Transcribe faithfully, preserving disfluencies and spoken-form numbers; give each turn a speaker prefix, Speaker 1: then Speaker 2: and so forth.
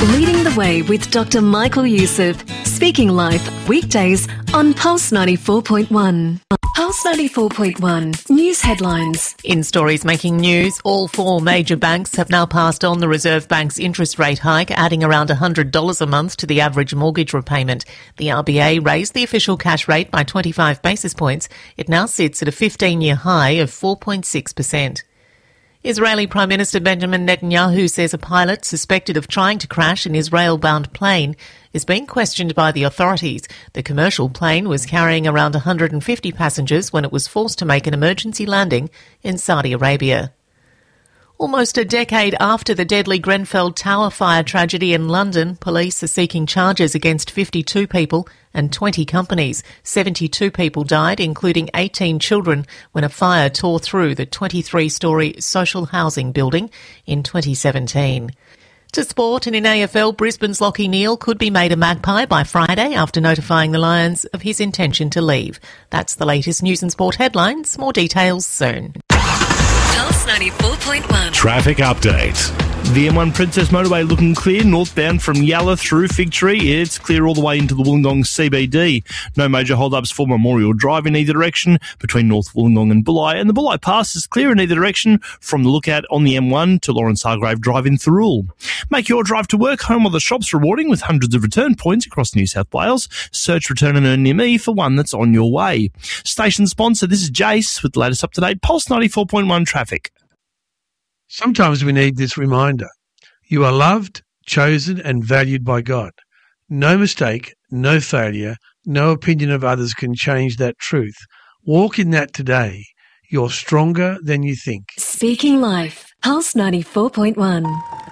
Speaker 1: Leading the Way with Doctor Michael Youssef. Speaking Life, weekdays on Pulse ninety-four point one. Pulse ninety-four point one. News headlines.
Speaker 2: In stories making news, all four major banks have now passed on the Reserve Bank's interest rate hike, adding around one hundred dollars a month to the average mortgage repayment. The R B A raised the official cash rate by twenty-five basis points. It now sits at a fifteen-year high of four point six percent. Israeli Prime Minister Benjamin Netanyahu says a pilot suspected of trying to crash an Israel-bound plane is being questioned by the authorities. The commercial plane was carrying around one hundred fifty passengers when it was forced to make an emergency landing in Saudi Arabia. Almost a decade after the deadly Grenfell Tower fire tragedy in London, police are seeking charges against fifty-two people and twenty companies. seventy-two people died, including eighteen children, when a fire tore through the twenty-three-storey social housing building in twenty seventeen. To sport, and in A F L, Brisbane's Lachie Neale could be made a Magpie by Friday after notifying the Lions of his intention to leave. That's the latest news and sport headlines. More details soon.
Speaker 1: Pulse ninety-four point one.
Speaker 3: Traffic update.
Speaker 4: The M one Princess Motorway looking clear, northbound from Yalla through Fig Tree. It's clear all the way into the Wollongong C B D. No major hold-ups for Memorial Drive in either direction between North Wollongong and Bulli. And the Bulli Pass is clear in either direction from the lookout on the M one to Lawrence Hargrave Drive in Thirroul. Make your drive to work home or the shops rewarding with hundreds of return points across New South Wales. Search Return and Earn near me for one that's on your way. Station sponsor, this is Jace with the latest up-to-date Pulse ninety-four point one traffic.
Speaker 5: Sometimes we need this reminder. You are loved, chosen and valued by God. No mistake, no failure, no opinion of others can change that truth. Walk in that today. You're stronger than you think.
Speaker 1: Speaking Life, Pulse ninety-four point one.